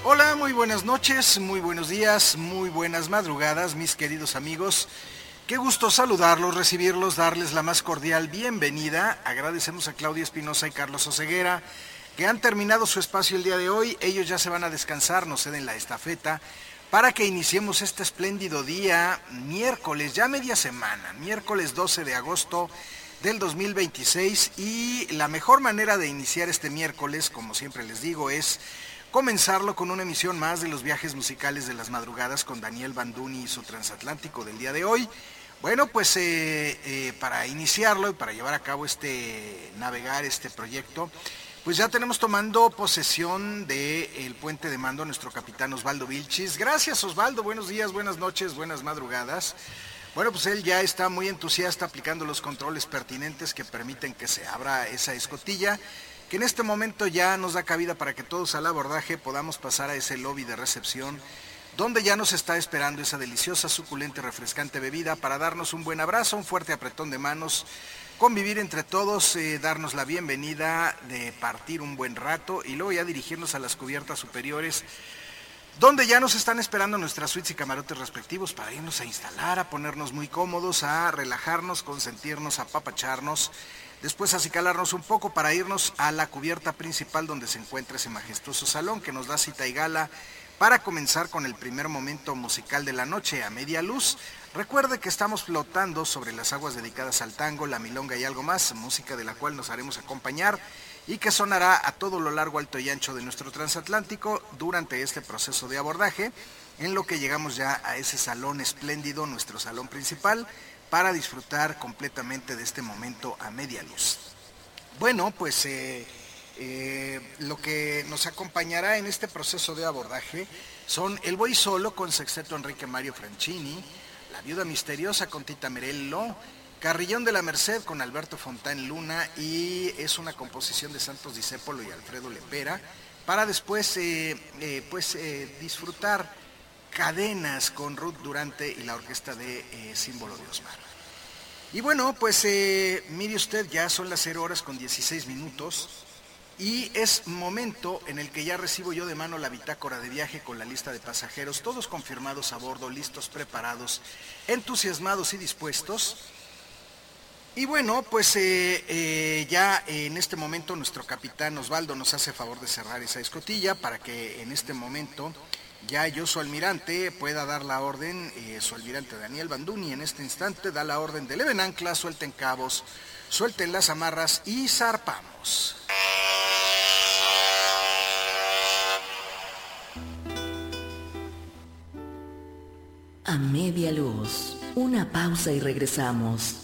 Hola, muy buenas noches, muy buenos días, muy buenas madrugadas, mis queridos amigos. Qué gusto saludarlos, recibirlos, darles la más cordial bienvenida. Agradecemos a Claudia Espinosa y Carlos Oseguera, que han terminado su espacio el día de hoy. Ellos ya se van a descansar, nos ceden la estafeta para que iniciemos este espléndido día, miércoles, ya media semana, miércoles 12 de agosto del 2026. Y la mejor manera de iniciar este miércoles, como siempre les digo, es comenzarlo con una emisión más de los viajes musicales de las madrugadas con Daniel Banduni y su transatlántico del día de hoy. Bueno, pues para iniciarlo y para llevar a cabo navegar este proyecto, pues ya tenemos tomando posesión del puente de mando a nuestro capitán Osvaldo Vilchis. Gracias, Osvaldo, buenos días, buenas noches, buenas madrugadas. Bueno, pues él ya está muy entusiasta aplicando los controles pertinentes que permiten que se abra esa escotilla, que en este momento ya nos da cabida para que todos al abordaje podamos pasar a ese lobby de recepción, donde ya nos está esperando esa deliciosa, suculenta y refrescante bebida para darnos un buen abrazo, un fuerte apretón de manos, convivir entre todos, darnos la bienvenida, de partir un buen rato y luego ya dirigirnos a las cubiertas superiores, donde ya nos están esperando nuestras suites y camarotes respectivos para irnos a instalar, a ponernos muy cómodos, a relajarnos, consentirnos, a apapacharnos, después acicalarnos un poco para irnos a la cubierta principal donde se encuentra ese majestuoso salón que nos da cita y gala para comenzar con el primer momento musical de la noche a media luz. Recuerde que estamos flotando sobre las aguas dedicadas al tango, la milonga y algo más, música de la cual nos haremos acompañar y que sonará a todo lo largo, alto y ancho de nuestro transatlántico durante este proceso de abordaje, en lo que llegamos ya a ese salón espléndido, nuestro salón principal, para disfrutar completamente de este momento a media luz. Bueno, pues lo que nos acompañará en este proceso de abordaje son El Voy Solo con Sexteto Enrique Mario Franchini, La Viuda Misteriosa con Tita Merello, Carrillón de la Merced con Alberto Fontán Luna, y es una composición de Santos Discépolo y Alfredo Lepera, para después disfrutar Cadenas con Ruth Durante y la orquesta de Símbolo de Osmar. Y bueno, pues mire usted, ya son las 0 horas con 16 minutos y es momento en el que ya recibo yo de mano la bitácora de viaje con la lista de pasajeros, todos confirmados a bordo, listos, preparados, entusiasmados y dispuestos. Y bueno, pues ya en este momento nuestro capitán Osvaldo nos hace favor de cerrar esa escotilla para que en este momento ya yo, su almirante, pueda dar la orden. Su almirante Daniel Banduni en este instante da la orden de leven anclas, suelten cabos, suelten las amarras y zarpamos. A media luz, una pausa y regresamos.